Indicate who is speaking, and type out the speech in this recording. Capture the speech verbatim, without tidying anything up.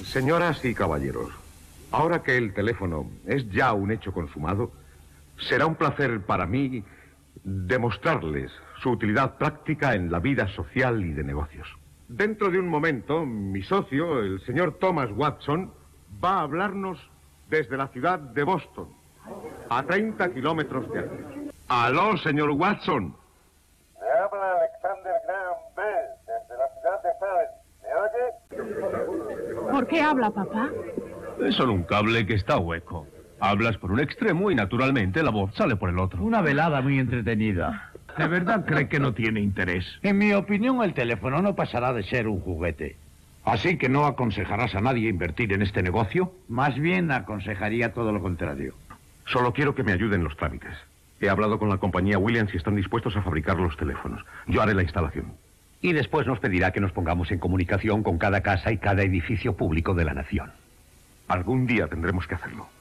Speaker 1: Señoras y caballeros, ahora que el teléfono es ya un hecho consumado, será un placer para mí demostrarles su utilidad práctica en la vida social y de negocios. Dentro de un momento, mi socio, el señor Thomas Watson, va a hablarnos desde la ciudad de Boston, a treinta kilómetros de aquí. ¡Aló, señor Watson!
Speaker 2: Le habla Alexander Graham Bell, desde la ciudad de Salem. ¿Me oye?
Speaker 3: ¿Por qué habla, papá?
Speaker 4: Es solo un cable que está hueco. Hablas por un extremo y naturalmente la voz sale por el otro.
Speaker 5: Una velada muy entretenida.
Speaker 6: ¿De verdad cree que no tiene interés?
Speaker 5: En mi opinión, el teléfono no pasará de ser un juguete.
Speaker 6: ¿Así que no aconsejarás a nadie invertir en este negocio?
Speaker 5: Más bien aconsejaría todo lo contrario.
Speaker 1: Solo quiero que me ayuden los trámites. He hablado con la compañía Williams y están dispuestos a fabricar los teléfonos. Yo haré la instalación.
Speaker 7: Y después nos pedirá que nos pongamos en comunicación con cada casa y cada edificio público de la nación.
Speaker 1: Algún día tendremos que hacerlo.